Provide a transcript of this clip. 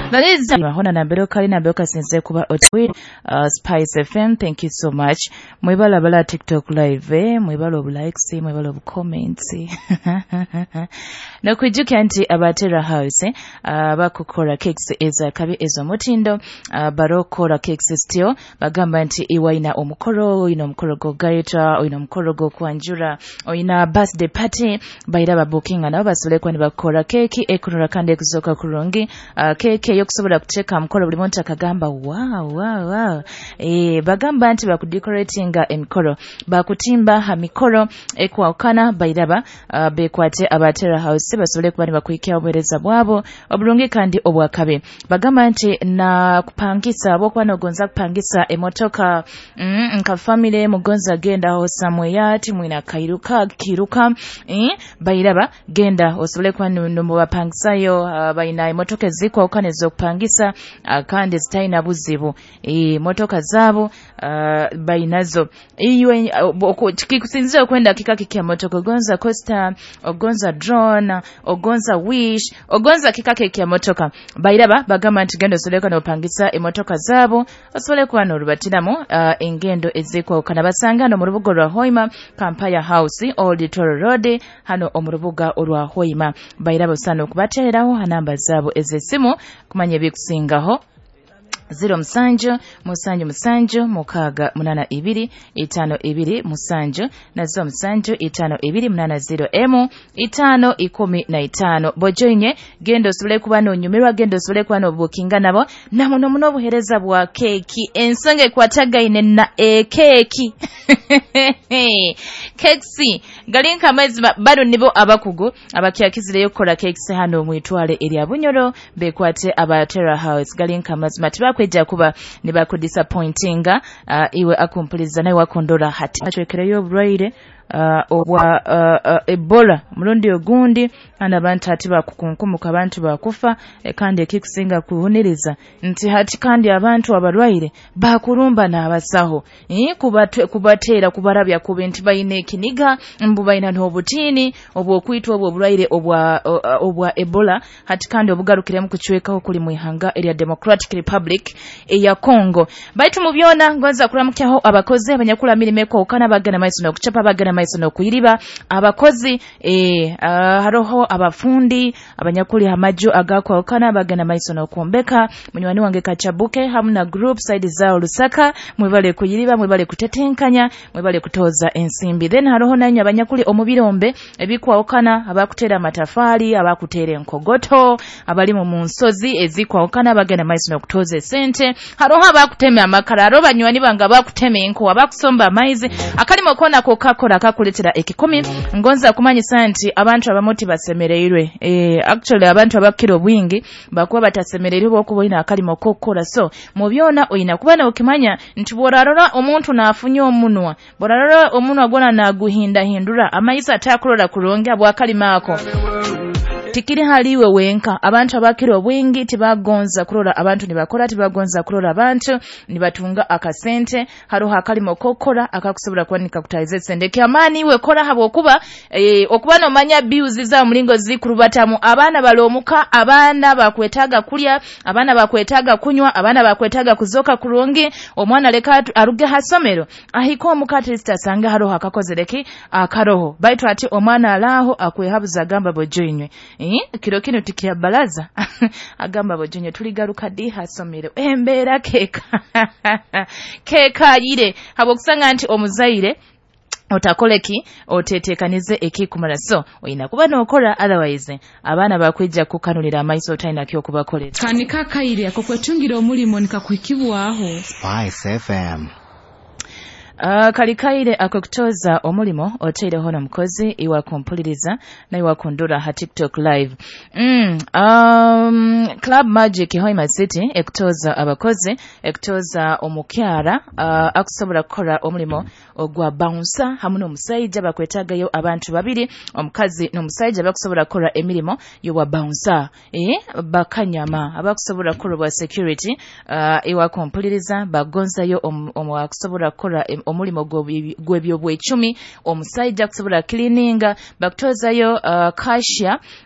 That is Hona Naberoka Naberoka since Kuba Otwit, Spice FM. Thank you so much. Mwebala bala TikTok live, mwebala likes, mwebala comments. No kwijuka nti abatera house, bakukora cakes eza kabi ezo mutindo, barokora cakes still, bagamba nti iwaina omukoro, ino omukoro go gaita, ino omukoro go kwanjura, ina birthday party, baira babukinga nabo basolekwa ni bakora keki ekunura kandi ekuzoka kurungi, keke yokusobola kucheka mukoro buli muntu akagamba wow bagamba nti bakudecoratinga emikoro bakutimba ha mikoro ekwawukana bairaba bekwate abatera house basobole kuba nibakuikya obuweereza bwabo obulungi kandi obwakabe bagamba nti na kupangisa abokwana ogonza kupangisa emotoka nka family mugonza genda ho somewhere ti mwina kiruka bairaba genda osobole kuba nombo bapangisayo baina emotoka ziko okanezo kupangisa kandi zitaina buzibu motoka zabo bainazo iwe kikusinzira kwenda kikaki motoka ogonza coaster ogonza drone ogonza wish ogonza kikaki motoka bairaba bagamba nti gendo soleka no pangisa emotoka zabo osole kwano olubatiramu engendo eziko kana basangano mu rubugo lwa Hoima Kampaya House Old Toro Road hano omurubuga olwa Hoima bairaba sana okubatereraho hanamba zabo ezesimu kumanya bikusingaho 07 musanju mukaga munana 2 52 musanju na 07 580 bojoinye gendo sobole kuba no nyumirwa gendo sobole kuba no bukinga nabo namuno muno buhereza bwa keki ensonge kwatagaine na keki keksi galinka mazima bado nibo abakugu abakyakizire yokola kekisi hano mwitwale eri abunyoro bekwate abatera house galinka mazima kweja kuba niba ku disappointinga iwe akumpuliza nayo wakondora hati achwekereyo obulwaire obwa Ebola mulundi ogundi anabantu ati bakukunkumuka abantu bakufa kandi ekikusinga kuhuniriza nti hati kandi abantu abalwaire bakurumba n'abasaho kubatera kubarabya kubintu bayine kiniga mbu bayina n'obutini obwokwitwa obulwaire obwa Ebola hati kandi obugarukire mu kuchwekaho kuli mu ihanga area Democratic Republic ya Congo baitu mu byona ngoza kuramukyaho abakozi abanyakula mirimeko okana bagana maiso no kuchapa bagana maiso no kuyiriba abakozi haroho abafundi abanyakuli hamajo agakwa okana bagana maiso no kuombeka munywani wange Kachabuke hamuna group side zao Lusaka mwebale kuyiriba mwebale kutetenkanya mwebale kutoza ensimbi then haroho nanya abanyakuli omubirombe ebikwa okana abakutera matafali abakutera enkogoto abali mu munsozi ezikwa okana bagana maiso no kutoza sente haroho abakutema amakara aro banywani banga bakutema enko abakusomba maize akalimo kona ko kakora kakuletera ekikomi ngonza kumanyisa nti abantu abamoti basemereirwe actually abantu abakiro bwingi bakuba batasemereirwe okuboina akalimo kokora so mu byona oyina kubana okimanya nti borarora omuntu naafunye omunwa borarora omunwa gona naguhinda hindura amaisa atakulola kulonga bwa kalimako tikiri haliwe wenka abantu abakiro bwingi tibagonza kulola abantu nibakora tibagonza kulola abantu nibatunga akasente haroho akalimo kokora akakusobora kwanika kutaize sendeke amani we kora habo okuba okubana omanya bills za mulingo zikurubatamu abana balomuka abana bakwetaga kulya abana bakwetaga kunywa abana bakwetaga kuzoka kulongi omwana leka aruge hasomero ahiko omukati sitasanga haroho akakozereki akaroho baitu ati omwana alaho akwehabuza gamba bojoinywe kiro kino tikya balaza agamba bojonyo tuligaruka di hasomero embera keka yire habokusanga nti omuzaire otakoleki otetekanize ekikumala so oyina kuba nokola otherwise abana bakweja kukanulira amaiso otayina kyo kubakolera kanika kayire akokwetungira omulimo nikakwikibwaho Spice FM kalikaire akokutoza omulimo oteire hono mukozi iwa kumpuliriza na iwa kundura ha TikTok live Club Magic Hoima City ekutoza abakozi ekutoza omukyara akusobora kukora omulimo ogwa bouncer hamuno omusajja bakwetagayo abantu babiri omukazi n'omusajja bakusobora kukora emilimo yowa bouncer bakanyama abakusobora kukora security iwa kumpuliriza bagonzayo akusobora kukora omulimo gwebyo bwe 10 omusajja kusobora cleaninga bakutozayo cashier